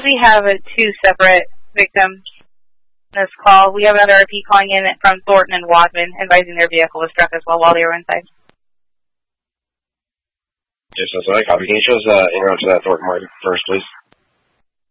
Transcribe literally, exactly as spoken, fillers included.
we have uh, two separate victims in this call. We have another R P calling in from Thornton and Wadman, advising their vehicle was struck as well while they were inside. Just as I copy. Can you show us uh, in route to that Thornton Martin first, please?